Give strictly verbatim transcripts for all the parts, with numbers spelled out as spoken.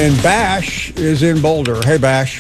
And Bash is in Boulder. Hey, Bash.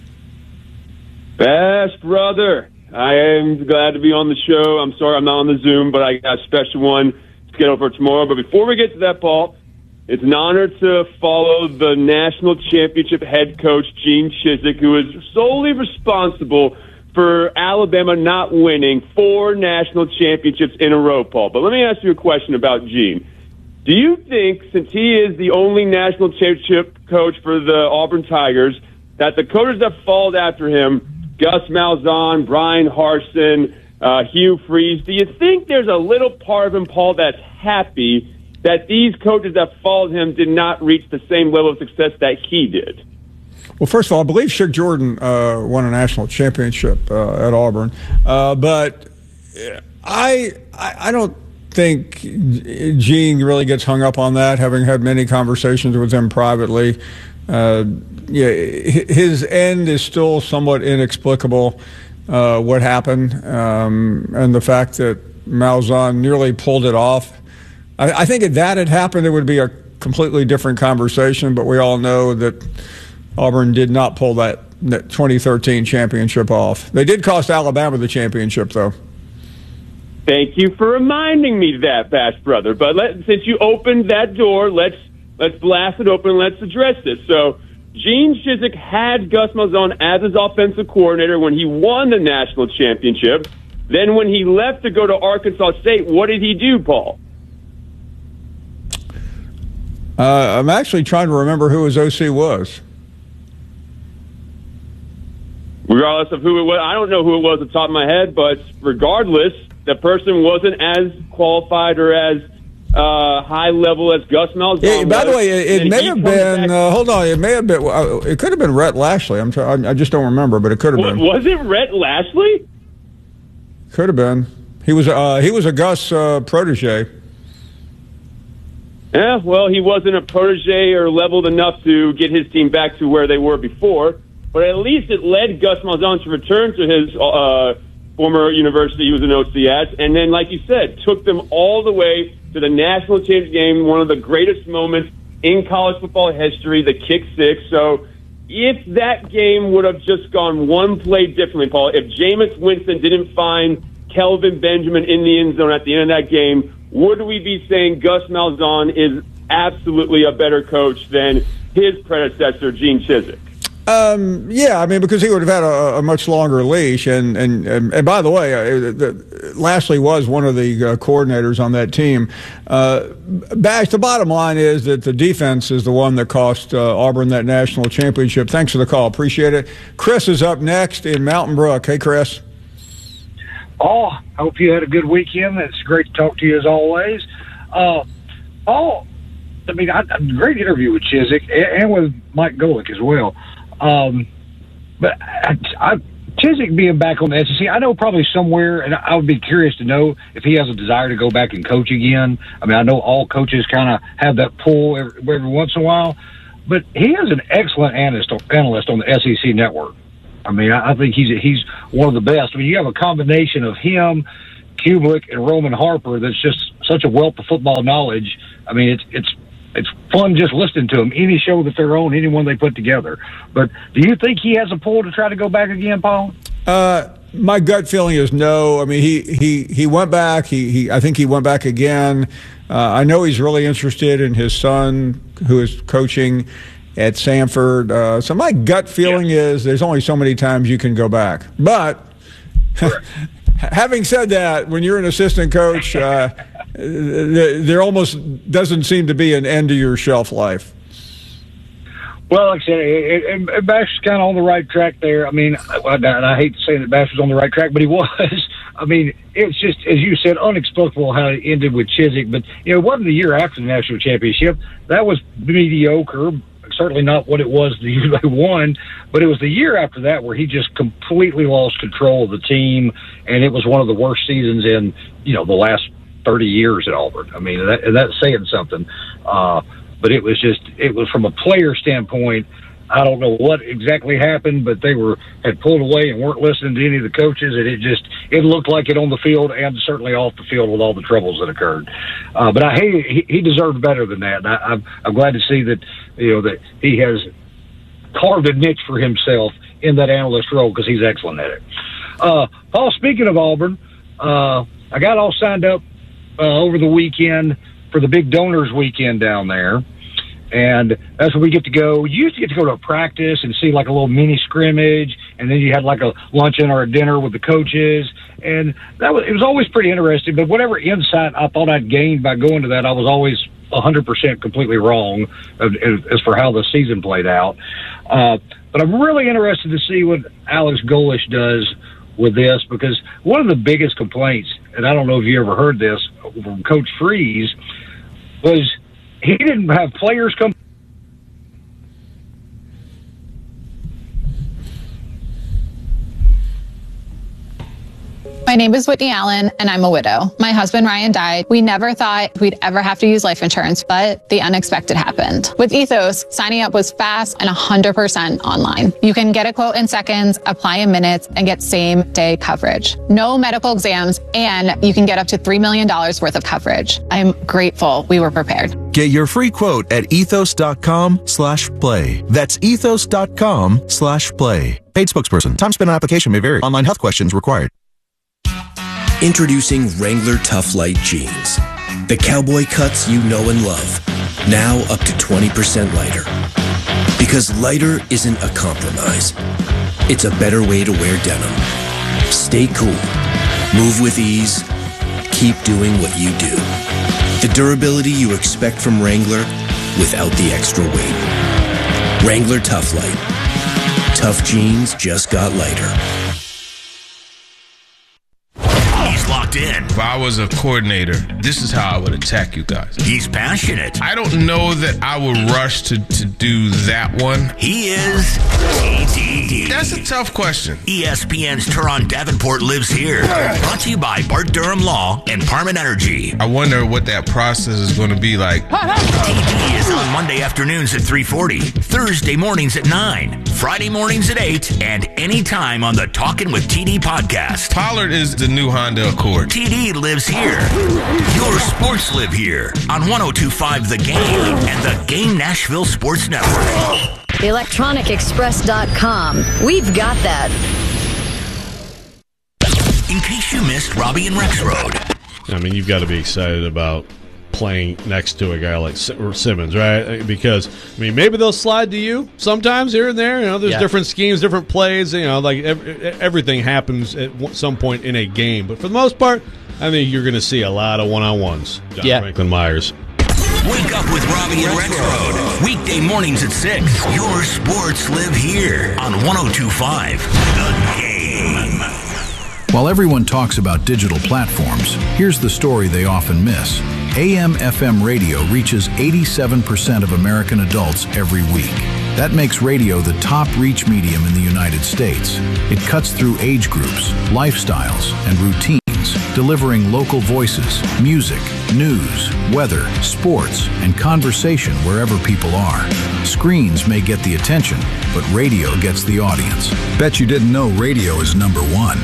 Bash, brother. I am glad to be on the show. I'm sorry I'm not on the Zoom, but I got a special one scheduled for tomorrow. But before we get to that, Paul, it's an honor to follow the national championship head coach, Gene Chizik, who is solely responsible for Alabama not winning four national championships in a row, Paul. But let me ask you a question about Gene. Do you think, since he is the only national championship coach for the Auburn Tigers, that the coaches that followed after him, Gus Malzahn, Brian Harsin, uh, Hugh Freeze, do you think there's a little part of him, Paul, that's happy that these coaches that followed him did not reach the same level of success that he did? Well, first of all, I believe Chick Jordan uh, won a national championship uh, at Auburn, uh, but I, I I don't think Gene really gets hung up on that, having had many conversations with him privately. Uh, yeah, his end is still somewhat inexplicable, uh, what happened, um, and the fact that Malzahn nearly pulled it off. I, I think if that had happened, it would be a completely different conversation, but we all know that Auburn did not pull that, that twenty thirteen championship off. They did cost Alabama the championship, though. Thank you for reminding me that, Bash brother. But let, since you opened that door, let's let's blast it open and let's address this. So Gene Chizik had Gus Malzahn as his offensive coordinator when he won the national championship. Then when he left to go to Arkansas State, what did he do, Paul? Uh, I'm actually trying to remember who his O C was. Regardless of who it was, I don't know who it was at the top of my head, but regardless, the person wasn't as qualified or as uh, high level as Gus Malzahn. Yeah, by was. the way, it, it may have been. Uh, hold on, it may have been. Uh, it could have been Rhett Lashley. I'm. Try, I just don't remember, but it could have what, been. Was it Rhett Lashley? Could have been. He was. Uh, he was a Gus uh, protege. Yeah, well, he wasn't a protege or leveled enough to get his team back to where they were before. But at least it led Gus Malzahn to return to his uh, former university he was an O C at, and then, like you said, took them all the way to the national championship game, one of the greatest moments in college football history, the kick six. So if that game would have just gone one play differently, Paul, if Jameis Winston didn't find Kelvin Benjamin in the end zone at the end of that game, would we be saying Gus Malzahn is absolutely a better coach than his predecessor, Gene Chizik? Um, yeah, I mean, because he would have had a, a much longer leash. And, and, and, and by the way, uh, the, Lashley was one of the uh, coordinators on that team. Uh, Bash, the bottom line is that the defense is the one that cost uh, Auburn that national championship. Thanks for the call. Appreciate it. Chris is up next in Mountain Brook. Hey, Chris. Oh, hope you had a good weekend. It's great to talk to you as always. Uh, oh, I mean, I, a great interview with Chizik and with Mike Golick as well. Um, but I, I, Chizik being back on the S E C, I know probably somewhere, and I would be curious to know if he has a desire to go back and coach again. I mean, I know all coaches kind of have that pull every, every once in a while, but he is an excellent analyst, analyst on the S E C network. I mean, I, I think he's he's one of the best. I mean, you have a combination of him, Kubelik, and Roman Harper that's just such a wealth of football knowledge. I mean, it's it's it's fun just listening to them. Any show that they're on, anyone they put together. But do you think he has a pull to try to go back again, Paul? Uh, my gut feeling is no. I mean, he he he went back. He he I think he went back again. Uh, I know he's really interested in his son, who is coaching at Samford. Uh, so my gut feeling yeah. is there's only so many times you can go back. But having said that, when you're an assistant coach, uh, there almost doesn't seem to be an end to your shelf life. Well, like I said, it, it, it, Bash is kind of on the right track there. I mean, I, and I hate to say that Bash was on the right track, but he was. I mean, it's just, as you said, unexplicable how it ended with Chizik. But, you know, it wasn't the year after the national championship. That was mediocre. Certainly not what it was the year they won, but it was the year after that where he just completely lost control of the team, and it was one of the worst seasons in, you know, the last thirty years at Auburn. I mean, that, that's saying something. Uh, but it was just, it was from a player standpoint, I don't know what exactly happened, but they were had pulled away and weren't listening to any of the coaches, and it just it looked like it on the field and certainly off the field with all the troubles that occurred. Uh, but I hate he, he deserved better than that. And I, I'm I'm glad to see that you know that he has carved a niche for himself in that analyst role because he's excellent at it. Uh, Paul, speaking of Auburn, uh, I got all signed up uh, over the weekend for the big donors weekend down there. And that's where we get to go. You used to get to go to a practice and see like a little mini scrimmage, and then you had like a luncheon or a dinner with the coaches. And that was, it was always pretty interesting. But whatever insight I thought I'd gained by going to that, I was always one hundred percent completely wrong as for how the season played out. Uh, but I'm really interested to see what Alex Golesh does with this, because one of the biggest complaints, and I don't know if you ever heard this from Coach Freeze, was he didn't have players come. My name is Whitney Allen, and I'm a widow. My husband, Ryan, died. We never thought we'd ever have to use life insurance, but the unexpected happened. With Ethos, signing up was fast and one hundred percent online. You can get a quote in seconds, apply in minutes, and get same-day coverage. No medical exams, and you can get up to three million dollars worth of coverage. I'm grateful we were prepared. Get your free quote at ethos.com slash play. That's ethos.com slash play. Paid spokesperson. Time spent on application may vary. Online health questions required. Introducing Wrangler Tough Light Jeans. The cowboy cuts you know and love. Now up to twenty percent lighter. Because lighter isn't a compromise. It's a better way to wear denim. Stay cool. Move with ease. Keep doing what you do. The durability you expect from Wrangler without the extra weight. Wrangler Tough Light. Tough jeans just got lighter. Locked in. If I was a coordinator, this is how I would attack you guys. He's passionate. I don't know that I would rush to, to do that one. He is T D. That's a tough question. E S P N's Teron Davenport lives here. Brought to you by Bart Durham Law and Parman Energy. I wonder what that process is going to be like. T D is on Monday afternoons at three forty, Thursday mornings at nine, Friday mornings at eight, and anytime on the Talkin' with T D podcast. Pollard is the new Honda Accord. T D lives here. Your sports live here on one oh two point five The Game and the Game Nashville Sports Network. electronic express dot com. We've got that. In case you missed Robbie and Rex Road. I mean, you've got to be excited about playing next to a guy like Simmons, right? Because, I mean, maybe they'll slide to you sometimes here and there. You know, there's yeah. different schemes, different plays. You know, like every, everything happens at some point in a game. But for the most part, I think you're going to see a lot of one-on-ones. John yeah. Franklin Myers. Wake up with Robbie and Rex Road. Weekday mornings at six. Your sports live here on one oh two point five The Game. While everyone talks about digital platforms, here's the story they often miss. A M F M radio reaches eighty-seven percent of American adults every week. That makes radio the top reach medium in the United States. It cuts through age groups, lifestyles, and routines, delivering local voices, music, news, weather, sports, and conversation wherever people are. Screens may get the attention, but radio gets the audience. Bet you didn't know radio is number one.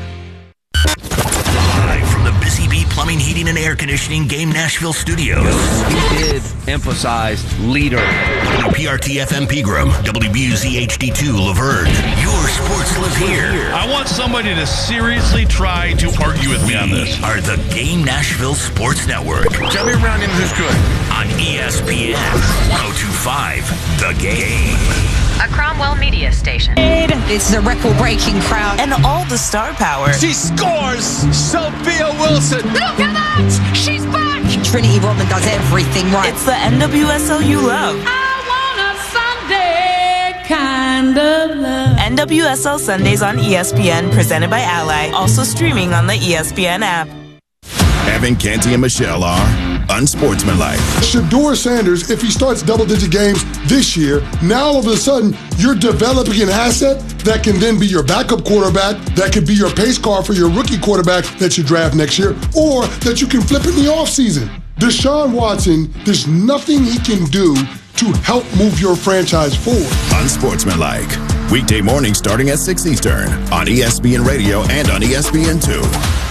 Live from the Busy Bee Plumbing, Heating, and Air Conditioning Game Nashville Studios. He did emphasize leader. W P R T F M Pegram, W B U Z H D two Laverne. Your sports live here. I want somebody to seriously try to argue with me on this. Are the Game Nashville Sports Network. Tell me around him who's good. On E S P N one oh two point five The Game. A Cromwell media station. It's the record-breaking crowd. And all the star power. She scores! Sophia Wilson! Look at that! She's back! Trinity Rodman does everything right. It's the N W S L you love. I want a Sunday kind of love. N W S L Sundays on E S P N, presented by Ally. Also streaming on the E S P N app. Evan Canty and Michelle are unsportsmanlike. Shedeur Sanders, if he starts double-digit games this year, now all of a sudden you're developing an asset that can then be your backup quarterback, that could be your pace car for your rookie quarterback that you draft next year, or that you can flip in the offseason. Deshaun Watson, there's nothing he can do to help move your franchise forward. Unsportsmanlike. Weekday mornings starting at six Eastern on E S P N Radio and on E S P N two.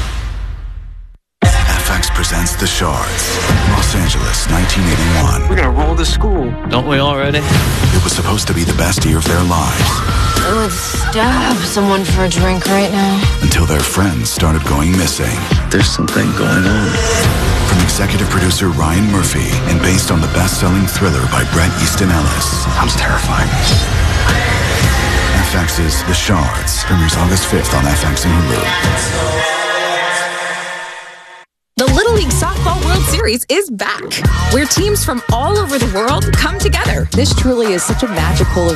F X presents The Shards, Los Angeles, nineteen eighty-one. We're going to roll to school. Don't we already? It was supposed to be the best year of their lives. I would stab someone for a drink right now. Until their friends started going missing. There's something going on. From executive producer Ryan Murphy and based on the best-selling thriller by Bret Easton Ellis. Sounds terrifying. F X's The Shards premieres August fifth on F X and Hulu. The Little League Softball World Series is back, where teams from all over the world come together. This truly is such a magical